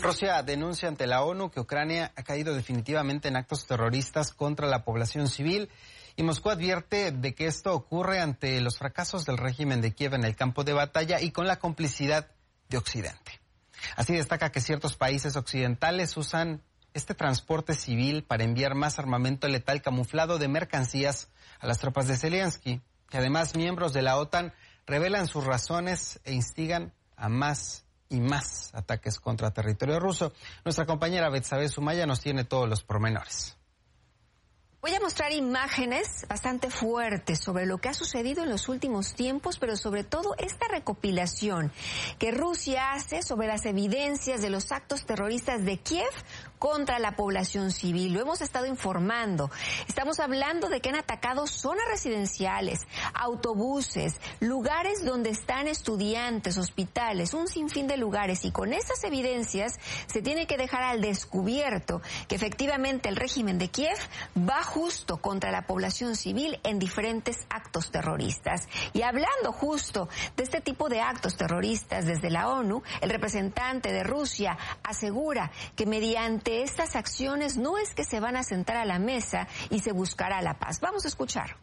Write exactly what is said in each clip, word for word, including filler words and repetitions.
Rusia denuncia ante la ONU que Ucrania ha caído definitivamente en actos terroristas contra la población civil y Moscú advierte de que esto ocurre ante los fracasos del régimen de Kiev en el campo de batalla y con la complicidad de Occidente. Así destaca que ciertos países occidentales usan este transporte civil para enviar más armamento letal camuflado de mercancías a las tropas de Zelensky, que además miembros de la OTAN revelan sus razones e instigan a más y más ataques contra territorio ruso. Nuestra compañera Betsabe Sumaya nos tiene todos los pormenores. Voy a mostrar imágenes bastante fuertes sobre lo que ha sucedido en los últimos tiempos, pero sobre todo esta recopilación que Rusia hace sobre las evidencias de los actos terroristas de Kiev contra la población civil. Lo hemos estado informando. Estamos hablando de que han atacado zonas residenciales, autobuses, lugares donde están estudiantes, hospitales, un sinfín de lugares. Y con estas evidencias se tiene que dejar al descubierto que efectivamente el régimen de Kiev va justo contra la población civil en diferentes actos terroristas. Y hablando justo de este tipo de actos terroristas desde la ONU, el representante de Rusia asegura que mediante estas acciones no es que se van a sentar a la mesa y se buscará la paz. Vamos a escuchar.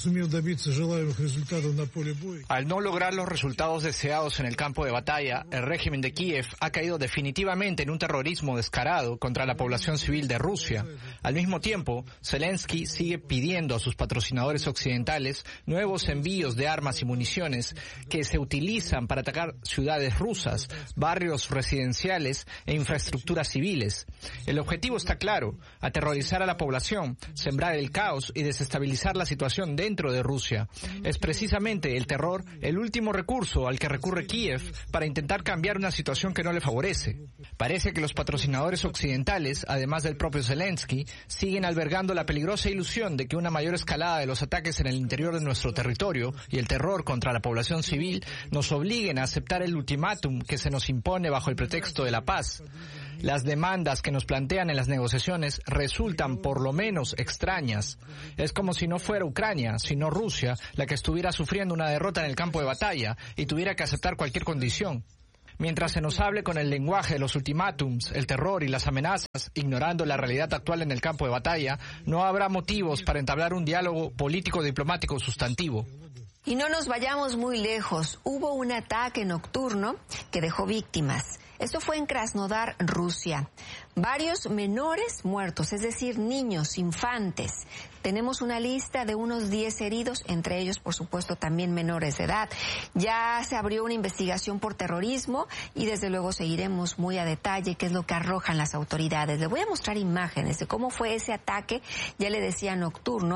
Al no lograr los resultados deseados en el campo de batalla, el régimen de Kiev ha caído definitivamente en un terrorismo descarado contra la población civil de Rusia. Al mismo tiempo, Zelensky sigue pidiendo a sus patrocinadores occidentales nuevos envíos de armas y municiones que se utilizan para atacar ciudades rusas, barrios residenciales e infraestructuras civiles. El objetivo está claro: aterrorizar a la población, sembrar el caos y desestabilizar la situación de dentro de Rusia. Es precisamente el terror el último recurso al que recurre Kiev para intentar cambiar una situación que no le favorece. Parece que los patrocinadores occidentales, además del propio Zelensky, siguen albergando la peligrosa ilusión de que una mayor escalada de los ataques en el interior de nuestro territorio y el terror contra la población civil nos obliguen a aceptar el ultimátum que se nos impone bajo el pretexto de la paz. Las demandas que nos plantean en las negociaciones resultan por lo menos extrañas. Es como si no fuera Ucrania, sino Rusia, la que estuviera sufriendo una derrota en el campo de batalla y tuviera que aceptar cualquier condición. Mientras se nos hable con el lenguaje de los ultimátums, el terror y las amenazas, ignorando la realidad actual en el campo de batalla, no habrá motivos para entablar un diálogo político-diplomático sustantivo. Y no nos vayamos muy lejos. Hubo un ataque nocturno que dejó víctimas. Esto fue en Krasnodar, Rusia. Varios menores muertos, es decir, niños, infantes. Tenemos una lista de unos diez heridos, entre ellos, por supuesto, también menores de edad. Ya se abrió una investigación por terrorismo y desde luego seguiremos muy a detalle qué es lo que arrojan las autoridades. Le voy a mostrar imágenes de cómo fue ese ataque, ya le decía, nocturno,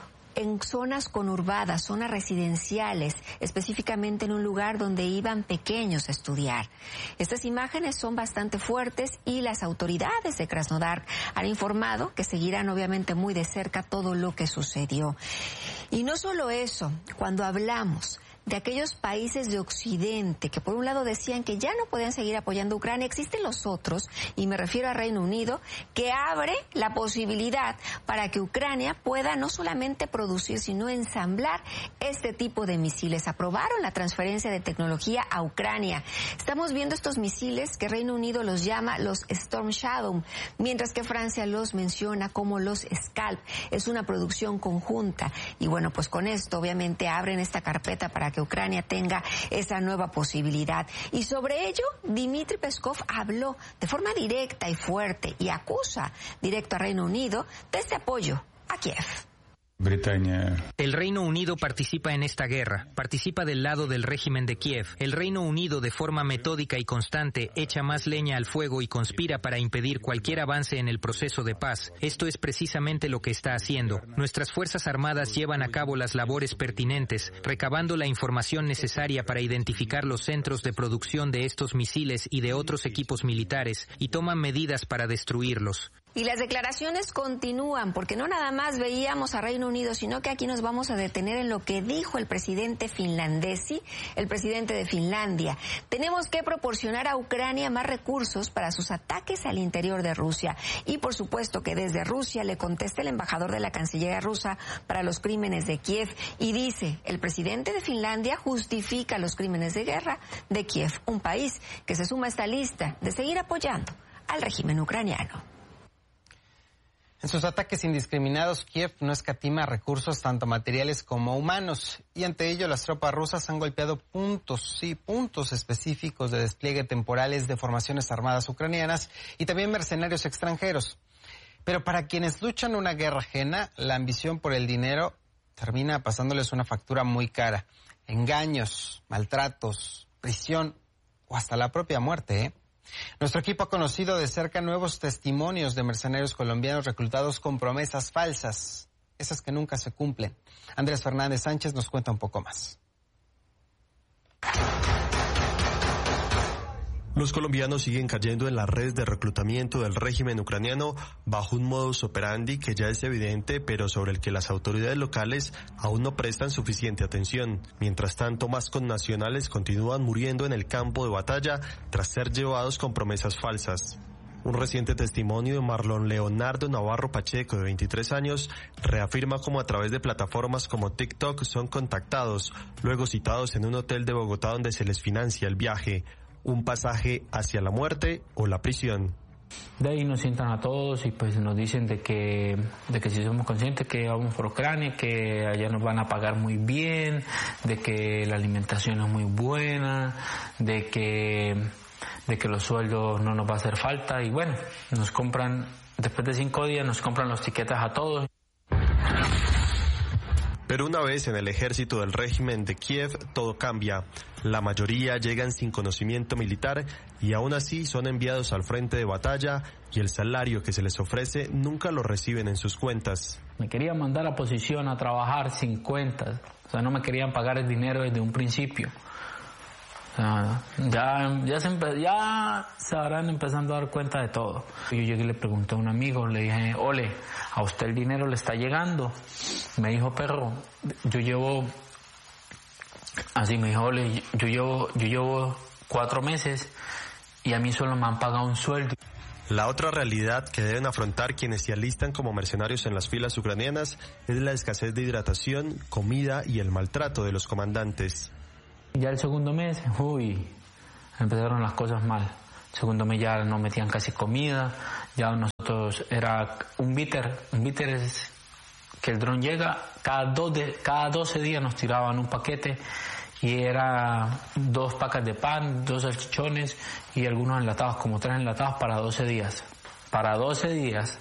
en zonas conurbadas, zonas residenciales, específicamente en un lugar donde iban pequeños a estudiar. Estas imágenes son bastante fuertes y las autoridades de Krasnodar han informado que seguirán obviamente muy de cerca todo lo que sucedió. Y no solo eso, cuando hablamos de aquellos países de Occidente que por un lado decían que ya no podían seguir apoyando a Ucrania, existen los otros, y me refiero a Reino Unido, que abre la posibilidad para que Ucrania pueda no solamente producir, sino ensamblar este tipo de misiles. Aprobaron la transferencia de tecnología a Ucrania. Estamos viendo estos misiles que Reino Unido los llama los Storm Shadow, mientras que Francia los menciona como los Scalp. Es una producción conjunta. Y bueno, pues con esto obviamente abren esta carpeta para que que Ucrania tenga esa nueva posibilidad. Y sobre ello, Dmitry Peskov habló de forma directa y fuerte y acusa directo a Reino Unido de este apoyo a Kiev. Britania. El Reino Unido participa en esta guerra, participa del lado del régimen de Kiev. El Reino Unido, de forma metódica y constante, echa más leña al fuego y conspira para impedir cualquier avance en el proceso de paz. Esto es precisamente lo que está haciendo. Nuestras Fuerzas Armadas llevan a cabo las labores pertinentes, recabando la información necesaria para identificar los centros de producción de estos misiles y de otros equipos militares, y toman medidas para destruirlos. Y las declaraciones continúan, porque no nada más veíamos a Reino Unido, sino que aquí nos vamos a detener en lo que dijo el presidente finlandesi, el presidente de Finlandia. Tenemos que proporcionar a Ucrania más recursos para sus ataques al interior de Rusia. Y por supuesto que desde Rusia le contesta el embajador de la Cancillería rusa para los crímenes de Kiev. Y dice, el presidente de Finlandia justifica los crímenes de guerra de Kiev, un país que se suma a esta lista de seguir apoyando al régimen ucraniano. En sus ataques indiscriminados, Kiev no escatima recursos tanto materiales como humanos, y ante ello las tropas rusas han golpeado puntos, sí, puntos específicos de despliegue temporales de formaciones armadas ucranianas y también mercenarios extranjeros. Pero para quienes luchan una guerra ajena, la ambición por el dinero termina pasándoles una factura muy cara. Engaños, maltratos, prisión o hasta la propia muerte, ¿eh? Nuestro equipo ha conocido de cerca nuevos testimonios de mercenarios colombianos reclutados con promesas falsas, esas que nunca se cumplen. Andrés Fernández Sánchez nos cuenta un poco más. Los colombianos siguen cayendo en la red de reclutamiento del régimen ucraniano bajo un modus operandi que ya es evidente, pero sobre el que las autoridades locales aún no prestan suficiente atención. Mientras tanto, más connacionales continúan muriendo en el campo de batalla tras ser llevados con promesas falsas. Un reciente testimonio de Marlon Leonardo Navarro Pacheco, de veintitrés años, reafirma cómo a través de plataformas como TikTok son contactados, luego citados en un hotel de Bogotá donde se les financia el viaje, un pasaje hacia la muerte o la prisión. De ahí nos sientan a todos y pues nos dicen de que de que si somos conscientes que vamos por Ucrania, que allá nos van a pagar muy bien, de que la alimentación es muy buena, de que de que los sueldos no nos va a hacer falta y bueno, nos compran, después de cinco días nos compran los tiquetes a todos. Pero una vez en el ejército del régimen de Kiev, todo cambia. La mayoría llegan sin conocimiento militar y aún así son enviados al frente de batalla y el salario que se les ofrece nunca lo reciben en sus cuentas. Me querían mandar a posición a trabajar sin cuentas, o sea, no me querían pagar el dinero desde un principio. O sea, ya, ya, se empe- ya se habrán empezando a dar cuenta de todo. Yo llegué y le pregunté a un amigo, le dije, ole, ¿a usted el dinero le está llegando? Me dijo, perro, yo llevo, así me dijo, ole, yo llevo, yo llevo cuatro meses y a mí solo me han pagado un sueldo. La otra realidad que deben afrontar quienes se alistan como mercenarios en las filas ucranianas es la escasez de hidratación, comida y el maltrato de los comandantes. Ya el segundo mes, uy, empezaron las cosas mal. El segundo mes ya no metían casi comida, ya nosotros era un bitter, un bitter es que el dron llega, cada, dos de, cada doce días nos tiraban un paquete y era dos pacas de pan, dos salchichones y algunos enlatados, como tres enlatados para doce días. Para doce días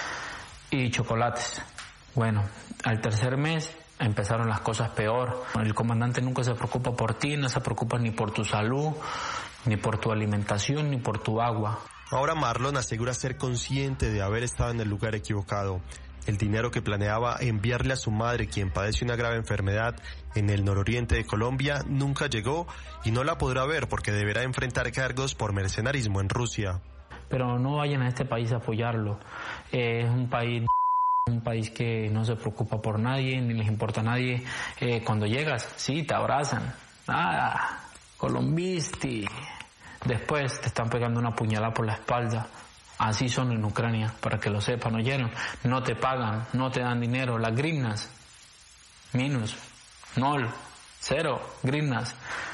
y chocolates. Bueno, al tercer mes empezaron las cosas peor. El comandante nunca se preocupa por ti, no se preocupa ni por tu salud, ni por tu alimentación, ni por tu agua. Ahora Marlon asegura ser consciente de haber estado en el lugar equivocado. El dinero que planeaba enviarle a su madre, quien padece una grave enfermedad en el nororiente de Colombia, nunca llegó y no la podrá ver porque deberá enfrentar cargos por mercenarismo en Rusia. Pero no vayan a este país a apoyarlo. Eh, es un país... un país que no se preocupa por nadie, ni les importa a nadie. Eh, cuando llegas, sí, te abrazan. Ah, colombisti. Después te están pegando una puñalada por la espalda. Así son en Ucrania, para que lo sepan, ¿oyeron? No te pagan, no te dan dinero. Las grinas, minus, nol, cero, grinas.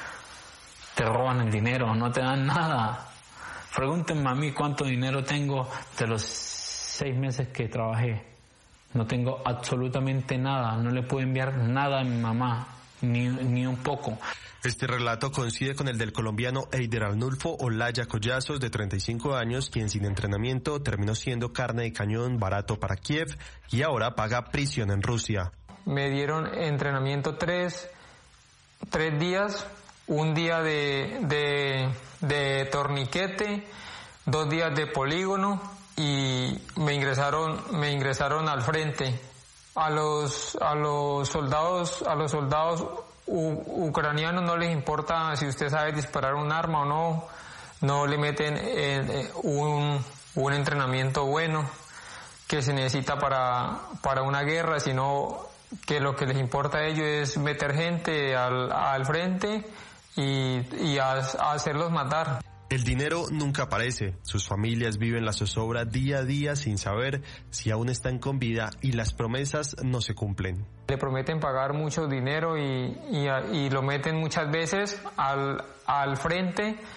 Te roban el dinero, no te dan nada. Pregúntenme a mí cuánto dinero tengo de los seis meses que trabajé. No tengo absolutamente nada, no le puedo enviar nada a mi mamá, ni, ni un poco. Este relato coincide con el del colombiano Eider Arnulfo Olaya Collazos, de treinta y cinco años, quien sin entrenamiento terminó siendo carne de cañón barato para Kiev y ahora paga prisión en Rusia. Me dieron entrenamiento tres, tres días, un día de, de, de torniquete, dos días de polígono y me ingresaron, me ingresaron al frente. A los, a los soldados, a los soldados u, ucranianos no les importa si usted sabe disparar un arma o no, no le meten eh, un, un entrenamiento bueno que se necesita para, para una guerra, sino que lo que les importa a ellos es meter gente al, al frente y, y a, a hacerlos matar. El dinero nunca aparece, sus familias viven la zozobra día a día sin saber si aún están con vida y las promesas no se cumplen. Le prometen pagar mucho dinero y, y, y lo meten muchas veces al, al frente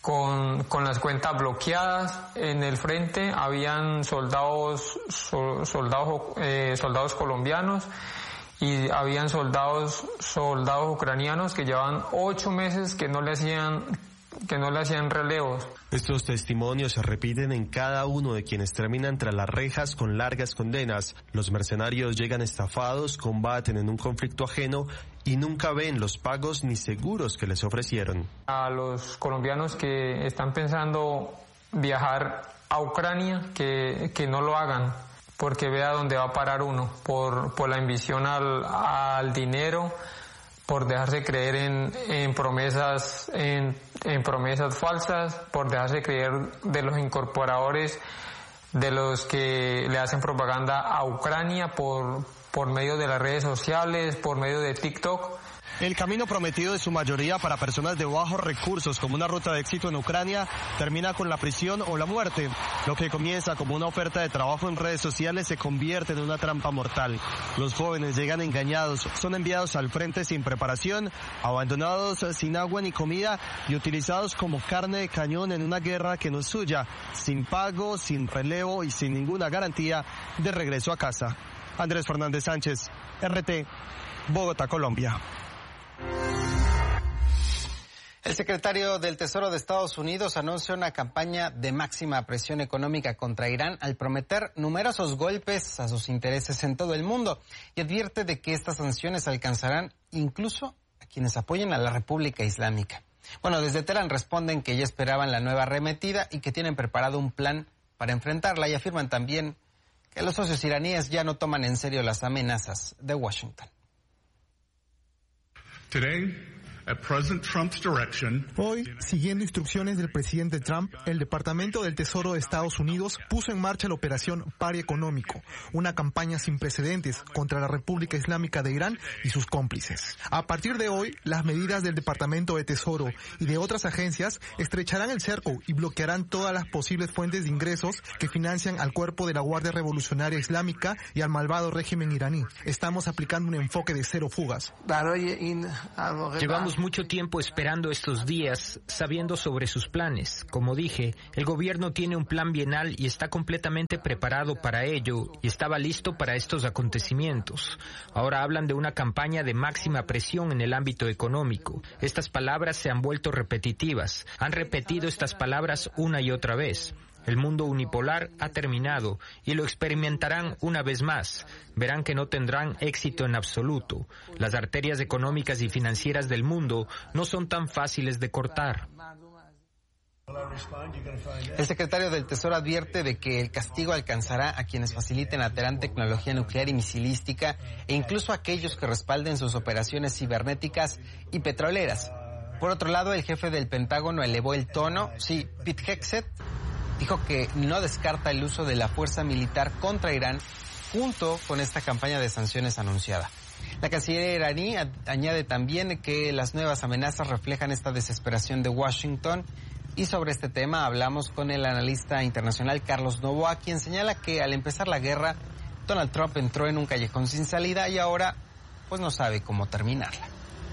con, con las cuentas bloqueadas. En el frente habían soldados, so, soldados, eh, soldados colombianos y habían soldados, soldados ucranianos que llevaban ocho meses que no le hacían, que no le hacían relevos. Estos testimonios se repiten en cada uno de quienes terminan tras las rejas con largas condenas. Los mercenarios llegan estafados, combaten en un conflicto ajeno y nunca ven los pagos ni seguros que les ofrecieron. A los colombianos que están pensando viajar a Ucrania, que, que no lo hagan, porque vea dónde va a parar uno, por, por la ambición al, al dinero, por dejarse creer en, en promesas en, en promesas falsas, por dejarse creer de los incorporadores, de los que le hacen propaganda a Ucrania por, por medio de las redes sociales, por medio de TikTok. El camino prometido de su mayoría para personas de bajos recursos como una ruta de éxito en Ucrania termina con la prisión o la muerte. Lo que comienza como una oferta de trabajo en redes sociales se convierte en una trampa mortal. Los jóvenes llegan engañados, son enviados al frente sin preparación, abandonados sin agua ni comida y utilizados como carne de cañón en una guerra que no es suya, sin pago, sin relevo y sin ninguna garantía de regreso a casa. Andrés Fernández Sánchez, R T, Bogotá, Colombia. El secretario del Tesoro de Estados Unidos anuncia una campaña de máxima presión económica contra Irán al prometer numerosos golpes a sus intereses en todo el mundo y advierte de que estas sanciones alcanzarán incluso a quienes apoyen a la República Islámica. Bueno, desde Teherán responden que ya esperaban la nueva arremetida y que tienen preparado un plan para enfrentarla y afirman también que los socios iraníes ya no toman en serio las amenazas de Washington. Today, at President Trump's direction, Hoy, siguiendo instrucciones del presidente Trump, el Departamento del Tesoro de Estados Unidos puso en marcha la operación Pari Económico, una campaña sin precedentes contra la República Islámica de Irán y sus cómplices. A partir de hoy, las medidas del Departamento de Tesoro y de otras agencias estrecharán el cerco y bloquearán todas las posibles fuentes de ingresos que financian al cuerpo de la Guardia Revolucionaria Islámica y al malvado régimen iraní. Estamos aplicando un enfoque de cero fugas. Llevamos mucho tiempo esperando estos días, sabiendo sobre sus planes. Como dije, el gobierno tiene un plan bienal y está completamente preparado para ello y estaba listo para estos acontecimientos. Ahora hablan de una campaña de máxima presión en el ámbito económico. Estas palabras se han vuelto repetitivas. Han repetido estas palabras una y otra vez. El mundo unipolar ha terminado y lo experimentarán una vez más. Verán que no tendrán éxito en absoluto. Las arterias económicas y financieras del mundo no son tan fáciles de cortar. El secretario del Tesoro advierte de que el castigo alcanzará a quienes faciliten a Teherán tecnología nuclear y misilística e incluso a aquellos que respalden sus operaciones cibernéticas y petroleras. Por otro lado, el jefe del Pentágono elevó el tono. Sí, Pete Hegseth dijo que no descarta el uso de la fuerza militar contra Irán junto con esta campaña de sanciones anunciada. La canciller iraní añade también que las nuevas amenazas reflejan esta desesperación de Washington y sobre este tema hablamos con el analista internacional Carlos Novoa, quien señala que al empezar la guerra Donald Trump entró en un callejón sin salida y ahora pues no sabe cómo terminarla.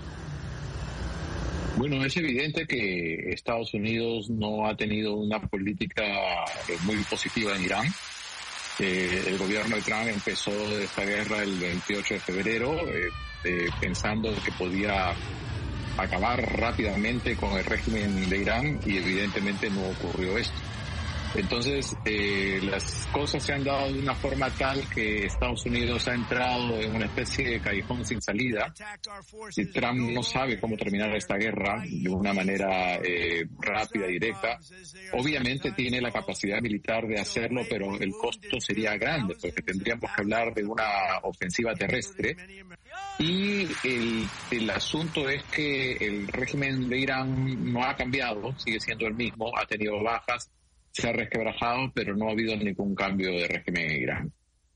Bueno, es evidente que Estados Unidos no ha tenido una política eh, muy positiva en Irán. Eh, el gobierno de Trump empezó esta guerra el veintiocho de febrero eh, eh, pensando que podía acabar rápidamente con el régimen de Irán y evidentemente no ocurrió esto. Entonces, eh, las cosas se han dado de una forma tal que Estados Unidos ha entrado en una especie de callejón sin salida y Trump no sabe cómo terminar esta guerra de una manera eh, rápida y directa. Obviamente tiene la capacidad militar de hacerlo, pero el costo sería grande porque tendríamos que hablar de una ofensiva terrestre. Y el, el asunto es que el régimen de Irán no ha cambiado, sigue siendo el mismo, ha tenido bajas, se ha resquebrajado, pero no ha habido ningún cambio de régimen en Irán.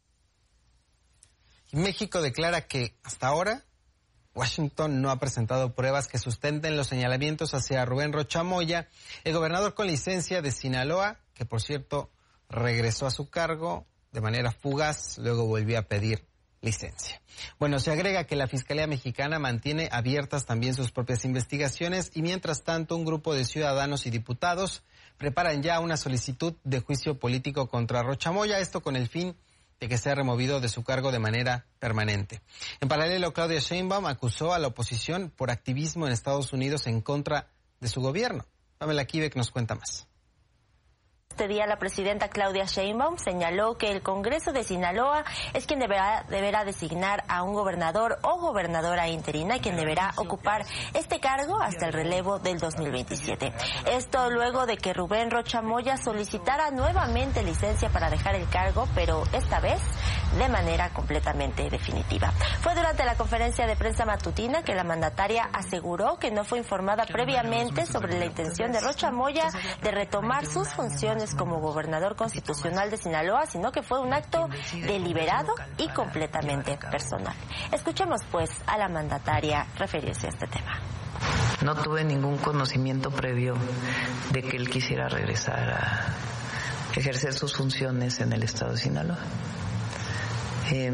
México declara que hasta ahora Washington no ha presentado pruebas que sustenten los señalamientos hacia Rubén Rocha Moya, el gobernador con licencia de Sinaloa, que por cierto regresó a su cargo de manera fugaz, luego volvió a pedir licencia. Bueno, se agrega que la Fiscalía Mexicana mantiene abiertas también sus propias investigaciones y mientras tanto un grupo de ciudadanos y diputados preparan ya una solicitud de juicio político contra Rocha Moya, esto con el fin de que sea removido de su cargo de manera permanente. En paralelo, Claudia Sheinbaum acusó a la oposición por activismo en Estados Unidos en contra de su gobierno. Pamela Kivek nos cuenta más. Este día la presidenta Claudia Sheinbaum señaló que el Congreso de Sinaloa es quien deberá, deberá designar a un gobernador o gobernadora interina, quien deberá ocupar este cargo hasta el relevo del dos mil veintisiete. Esto luego de que Rubén Rocha Moya solicitara nuevamente licencia para dejar el cargo, pero esta vez de manera completamente definitiva. Fue durante la conferencia de prensa matutina que la mandataria aseguró que no fue informada previamente sobre la intención de Rocha Moya de retomar sus funciones como gobernador constitucional de Sinaloa, sino que fue un acto deliberado y completamente personal. Escuchemos pues a la mandataria referirse a este tema. No tuve ningún conocimiento previo de que él quisiera regresar a ejercer sus funciones en el estado de Sinaloa. Eh,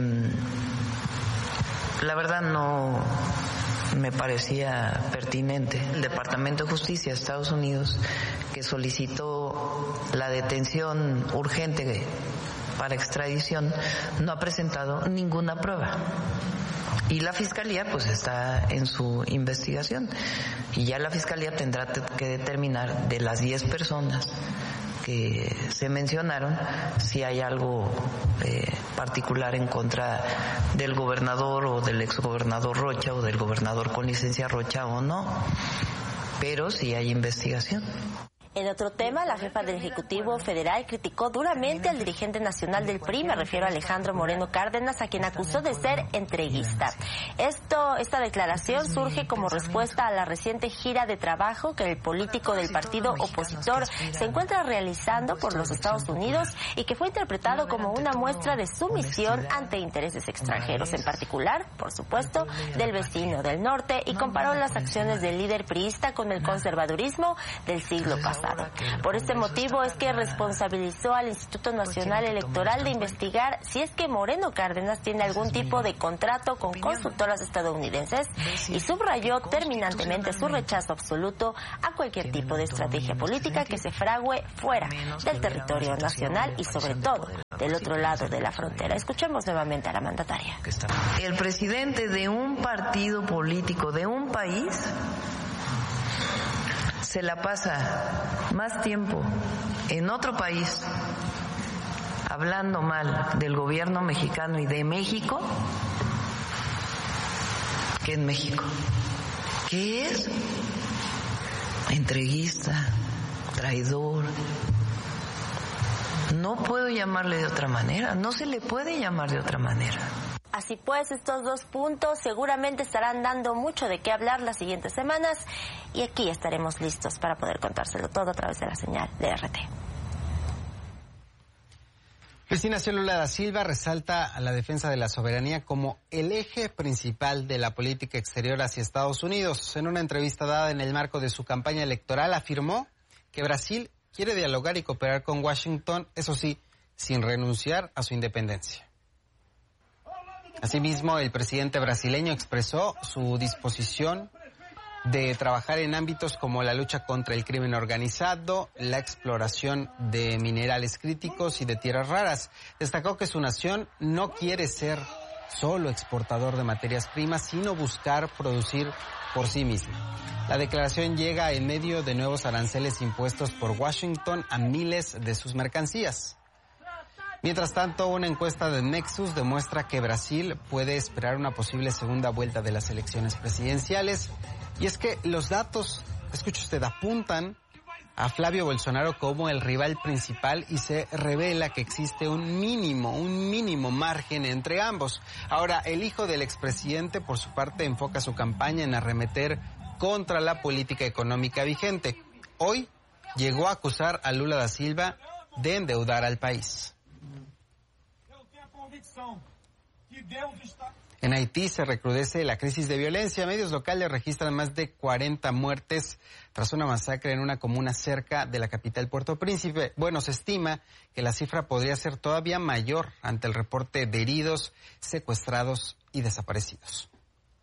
la verdad no me parecía pertinente. El Departamento de Justicia de Estados Unidos, que solicitó la detención urgente para extradición, no ha presentado ninguna prueba. Y la Fiscalía pues está en su investigación. Y ya la Fiscalía tendrá que determinar de las diez personas que se mencionaron si hay algo eh, particular en contra del gobernador o del exgobernador Rocha o del gobernador con licencia Rocha o no, pero sí hay investigación. En otro tema, la jefa del Ejecutivo Federal criticó duramente al dirigente nacional del P R I, me refiero a Alejandro Moreno Cárdenas, a quien acusó de ser entreguista. Esto, esta declaración surge como respuesta a la reciente gira de trabajo que el político del partido opositor se encuentra realizando por los Estados Unidos y que fue interpretado como una muestra de sumisión ante intereses extranjeros, en particular, por supuesto, del vecino del norte, y comparó las acciones del líder priista con el conservadurismo del siglo pasado. Por este motivo es que responsabilizó al Instituto Nacional Electoral de investigar si es que Moreno Cárdenas tiene algún tipo de contrato con consultoras estadounidenses y subrayó terminantemente su rechazo absoluto a cualquier tipo de estrategia política que se frague fuera del territorio nacional y sobre todo del otro lado de la frontera. Escuchemos nuevamente a la mandataria. El presidente de un partido político de un país se la pasa más tiempo en otro país hablando mal del gobierno mexicano y de México que en México. ¿Qué es? Entreguista, traidor. No puedo llamarle de otra manera, no se le puede llamar de otra manera. Así pues, estos dos puntos seguramente estarán dando mucho de qué hablar las siguientes semanas y aquí estaremos listos para poder contárselo todo a través de la señal de R T. Cristina Lula da Silva resalta a la defensa de la soberanía como el eje principal de la política exterior hacia Estados Unidos. En una entrevista dada en el marco de su campaña electoral afirmó que Brasil quiere dialogar y cooperar con Washington, eso sí, sin renunciar a su independencia. Asimismo, el presidente brasileño expresó su disposición de trabajar en ámbitos como la lucha contra el crimen organizado, la exploración de minerales críticos y de tierras raras. Destacó que su nación no quiere ser solo exportador de materias primas, sino buscar producir por sí misma. La declaración llega en medio de nuevos aranceles impuestos por Washington a miles de sus mercancías. Mientras tanto, una encuesta de Nexus demuestra que Brasil puede esperar una posible segunda vuelta de las elecciones presidenciales. Y es que los datos, escuche usted, apuntan a Flavio Bolsonaro como el rival principal y se revela que existe un mínimo, un mínimo margen entre ambos. Ahora, el hijo del expresidente, por su parte, enfoca su campaña en arremeter contra la política económica vigente. Hoy llegó a acusar a Lula da Silva de endeudar al país. En Haití se recrudece la crisis de violencia. Medios locales registran más de cuarenta muertes tras una masacre en una comuna cerca de la capital Puerto Príncipe. Bueno, se estima que la cifra podría ser todavía mayor ante el reporte de heridos, secuestrados y desaparecidos.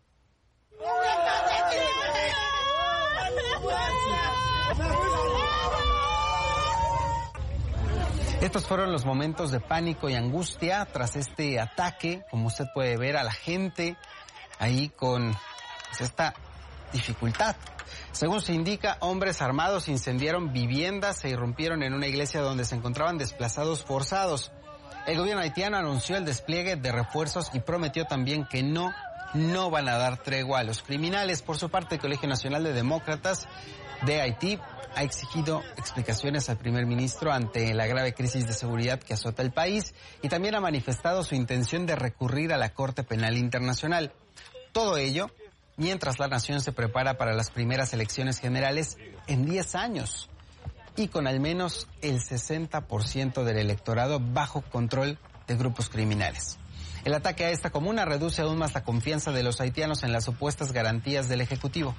Estos fueron los momentos de pánico y angustia tras este ataque, como usted puede ver a la gente ahí con pues, esta dificultad. Según se indica, hombres armados incendiaron viviendas e irrumpieron en una iglesia donde se encontraban desplazados forzados. El gobierno haitiano anunció el despliegue de refuerzos y prometió también que no, no van a dar tregua a los criminales. Por su parte, el Colegio Nacional de Demócratas de Haití ha exigido explicaciones al primer ministro ante la grave crisis de seguridad que azota el país y también ha manifestado su intención de recurrir a la Corte Penal Internacional. Todo ello mientras la nación se prepara para las primeras elecciones generales en diez años y con al menos el sesenta por ciento del electorado bajo control de grupos criminales. El ataque a esta comuna reduce aún más la confianza de los haitianos en las supuestas garantías del Ejecutivo.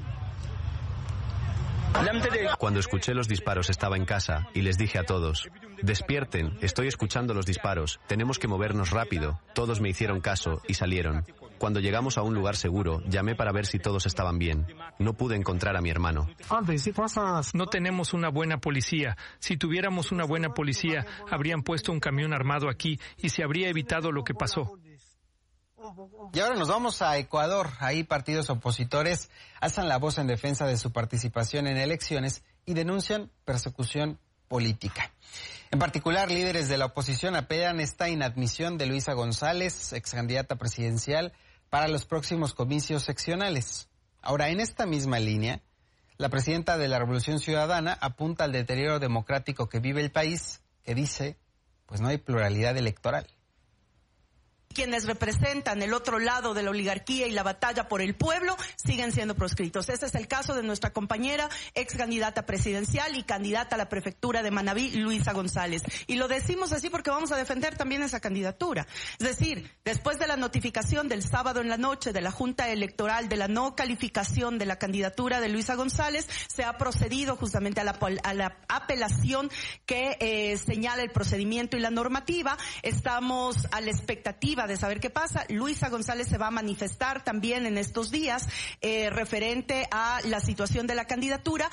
Cuando escuché los disparos estaba en casa y les dije a todos, despierten, estoy escuchando los disparos, tenemos que movernos rápido. Todos me hicieron caso y salieron. Cuando llegamos a un lugar seguro, llamé para ver si todos estaban bien. No pude encontrar a mi hermano. No tenemos una buena policía. Si tuviéramos una buena policía, habrían puesto un camión armado aquí y se habría evitado lo que pasó. Y ahora nos vamos a Ecuador. Ahí partidos opositores alzan la voz en defensa de su participación en elecciones y denuncian persecución política. En particular, líderes de la oposición apelan esta inadmisión de Luisa González, ex candidata presidencial, para los próximos comicios seccionales. Ahora, en esta misma línea, la presidenta de la Revolución Ciudadana apunta al deterioro democrático que vive el país, que dice, pues no hay pluralidad electoral. Quienes representan el otro lado de la oligarquía y la batalla por el pueblo siguen siendo proscritos. Ese es el caso de nuestra compañera, ex candidata presidencial y candidata a la prefectura de Manabí, Luisa González. Y lo decimos así porque vamos a defender también esa candidatura. Es decir, después de la notificación del sábado en la noche de la Junta Electoral de la no calificación de la candidatura de Luisa González, se ha procedido justamente a la, a la apelación que eh, señala el procedimiento y la normativa. Estamos a la expectativa de saber qué pasa. Luisa González se va a manifestar también en estos días eh, referente a la situación de la candidatura.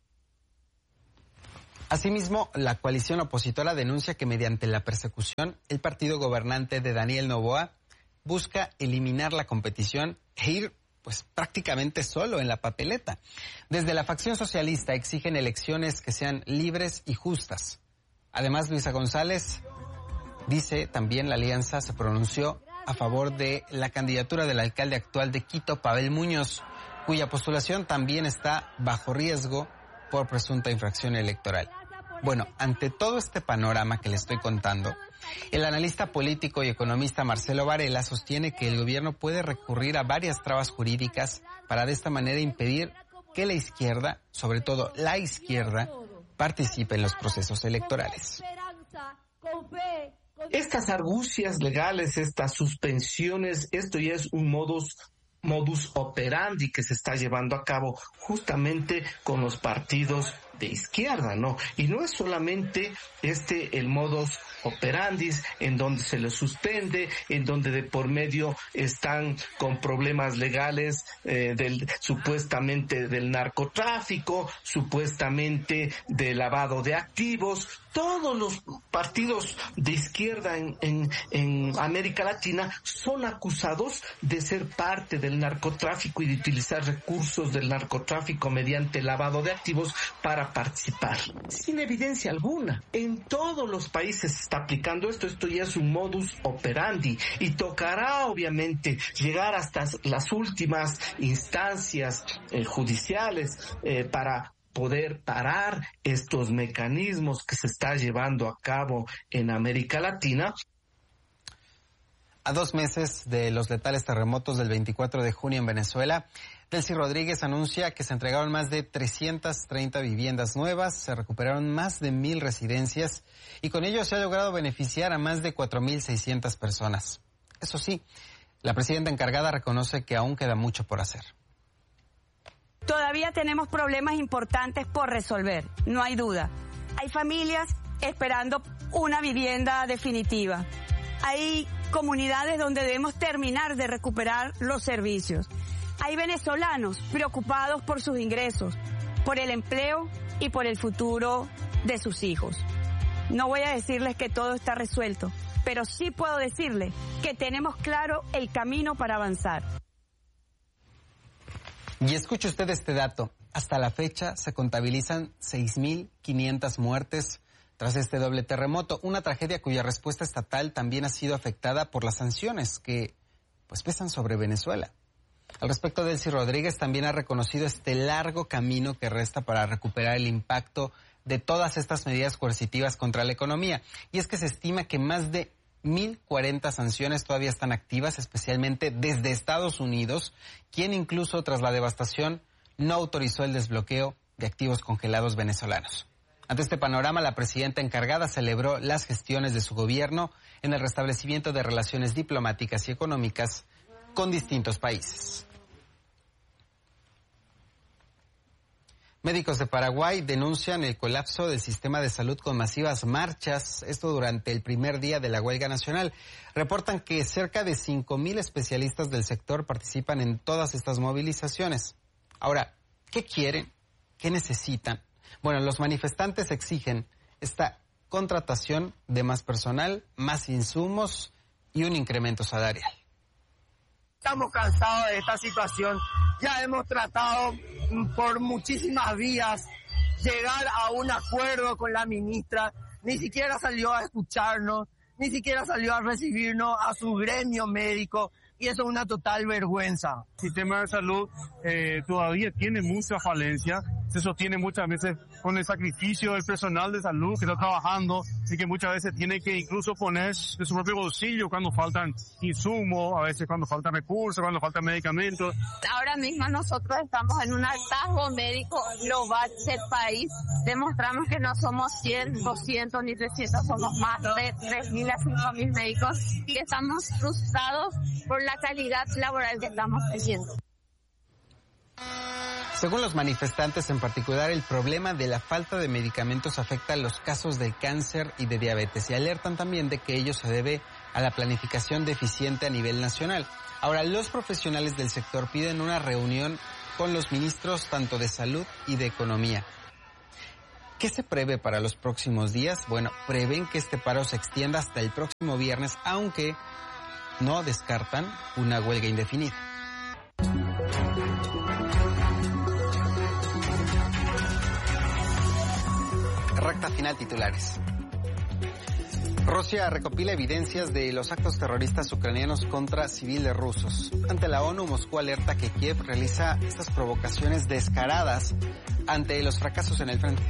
Asimismo, la coalición opositora denuncia que mediante la persecución, el partido gobernante de Daniel Noboa busca eliminar la competición e ir pues prácticamente solo en la papeleta. Desde la facción socialista exigen elecciones que sean libres y justas. Además, Luisa González dice también la alianza se pronunció a favor de la candidatura del alcalde actual de Quito, Pavel Muñoz, cuya postulación también está bajo riesgo por presunta infracción electoral. Bueno, ante todo este panorama que le estoy contando, el analista político y economista Marcelo Varela sostiene que el gobierno puede recurrir a varias trabas jurídicas para de esta manera impedir que la izquierda, sobre todo la izquierda, participe en los procesos electorales. Estas argucias legales, estas suspensiones, esto ya es un modus, modus operandi que se está llevando a cabo justamente con los partidos de izquierda, ¿no? Y no es solamente este el modus operandis en donde se les suspende, en donde de por medio están con problemas legales eh, del supuestamente del narcotráfico, supuestamente de lavado de activos. Todos los partidos de izquierda en, en, en América Latina son acusados de ser parte del narcotráfico y de utilizar recursos del narcotráfico mediante lavado de activos para participar. Sin evidencia alguna. En todos los países se está aplicando esto. Esto ya es un modus operandi y tocará obviamente llegar hasta las últimas instancias eh, judiciales eh, para poder parar estos mecanismos que se está llevando a cabo en América Latina. A dos meses de los letales terremotos del veinticuatro de junio en Venezuela, Delcy Rodríguez anuncia que se entregaron más de trescientas treinta viviendas nuevas, se recuperaron más de mil residencias y con ello se ha logrado beneficiar a más de cuatro mil seiscientas personas. Eso sí, La presidenta encargada reconoce que aún queda mucho por hacer. Todavía tenemos problemas importantes por resolver, no hay duda. Hay familias esperando una vivienda definitiva. Hay comunidades donde debemos terminar de recuperar los servicios. Hay venezolanos preocupados por sus ingresos, por el empleo y por el futuro de sus hijos. No voy a decirles que todo está resuelto, pero sí puedo decirles que tenemos claro el camino para avanzar. Y escuche usted este dato. Hasta la fecha se contabilizan seis mil quinientas muertes tras este doble terremoto, una tragedia cuya respuesta estatal también ha sido afectada por las sanciones que pues pesan sobre Venezuela. Al respecto, Delcy Rodríguez también ha reconocido este largo camino que resta para recuperar el impacto de todas estas medidas coercitivas contra la economía. Y es que se estima que más de mil cuarenta sanciones todavía están activas, especialmente desde Estados Unidos, quien incluso tras la devastación no autorizó el desbloqueo de activos congelados venezolanos. Ante este panorama, la presidenta encargada celebró las gestiones de su gobierno en el restablecimiento de relaciones diplomáticas y económicas con distintos países. Médicos de Paraguay denuncian el colapso del sistema de salud con masivas marchas, esto durante el primer día de la huelga nacional. Reportan que cerca de cinco mil especialistas del sector participan en todas estas movilizaciones. Ahora, ¿qué quieren? ¿Qué necesitan? Bueno, los manifestantes exigen esta contratación de más personal, más insumos y un incremento salarial. Estamos cansados de esta situación. Ya hemos tratado por muchísimas vías llegar a un acuerdo con la ministra. Ni siquiera salió a escucharnos, ni siquiera salió a recibirnos a su gremio médico. Y eso es una total vergüenza. El sistema de salud eh, todavía tiene mucha falencia. Se sostiene muchas veces con el sacrificio del personal de salud que está trabajando y que muchas veces tiene que incluso poner de su propio bolsillo cuando faltan insumos, a veces cuando faltan recursos, cuando faltan medicamentos. Ahora mismo nosotros estamos en un hartazgo médico global del país. Demostramos que no somos cien, doscientos ni trescientos, somos más de tres mil a cinco mil médicos y estamos frustrados por la calidad laboral que estamos teniendo. Según los manifestantes, en particular, el problema de la falta de medicamentos afecta a los casos de cáncer y de diabetes y alertan también de que ello se debe a la planificación deficiente a nivel nacional. Ahora, los profesionales del sector piden una reunión con los ministros tanto de salud y de economía. ¿Qué se prevé para los próximos días? Bueno, prevén que este paro se extienda hasta el próximo viernes, aunque no descartan una huelga indefinida. Recta final, titulares. Rusia recopila evidencias de los actos terroristas ucranianos contra civiles rusos. Ante la ONU, Moscú alerta que Kiev realiza estas provocaciones descaradas ante los fracasos en el frente.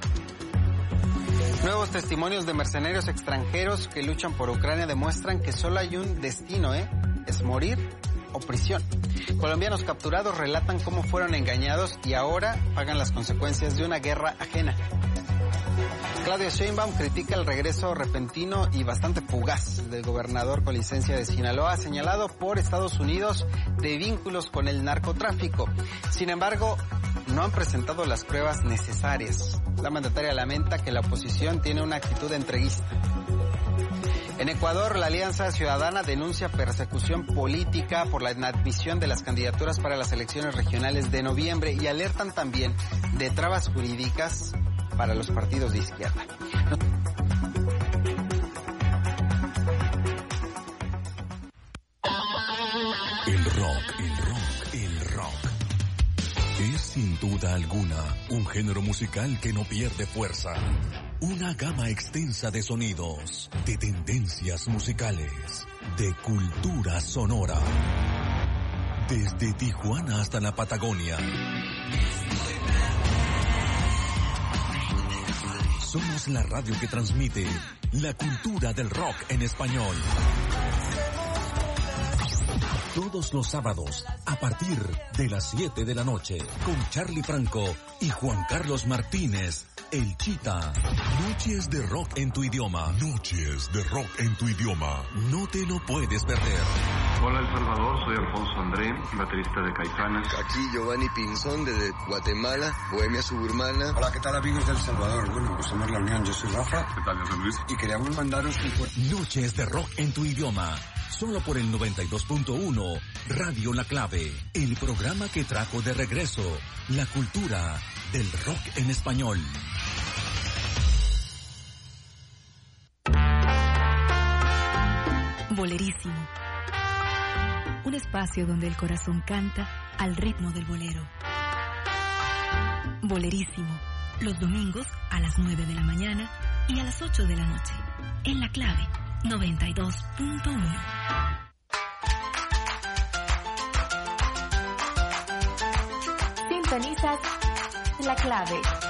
Nuevos testimonios de mercenarios extranjeros que luchan por Ucrania demuestran que solo hay un destino, ¿eh? Es morir o prisión. Colombianos capturados relatan cómo fueron engañados y ahora pagan las consecuencias de una guerra ajena. Claudia Sheinbaum critica el regreso repentino y bastante fugaz del gobernador con licencia de Sinaloa, señalado por Estados Unidos de vínculos con el narcotráfico. Sin embargo, no han presentado las pruebas necesarias. La mandataria lamenta que la oposición tiene una actitud entreguista. En Ecuador, la Alianza Ciudadana denuncia persecución política por la inadmisión de las candidaturas para las elecciones regionales de noviembre y alertan también de trabas jurídicas para los partidos de izquierda. El rock, el rock, el rock. Es sin duda alguna un género musical que no pierde fuerza. Una gama extensa de sonidos, de tendencias musicales, de cultura sonora. Desde Tijuana hasta la Patagonia. Somos la radio que transmite la cultura del rock en español. Todos los sábados, a partir de las siete de la noche, con Charlie Franco y Juan Carlos Martínez, El Chita. Noches de rock en tu idioma. Noches de rock en tu idioma. No te lo puedes perder. Hola El Salvador, soy Alfonso André, baterista de Caifanes. Aquí Giovanni Pinzón desde Guatemala, Bohemia Suburbana. Hola, ¿qué tal amigos de El Salvador? Bueno, pues somos La Unión, yo soy Rafa. ¿Qué tal, yo soy Luis? Y queríamos mandaros un fuerte... Noches de rock en tu idioma. Solo por el noventa y dos punto uno, Radio La Clave. El programa que trajo de regreso la cultura del rock en español. Bolerísimo. Un espacio donde el corazón canta al ritmo del bolero. Bolerísimo. Los domingos a las nueve de la mañana y a las ocho de la noche. En La Clave, noventa y dos punto uno. Sintonizas La Clave.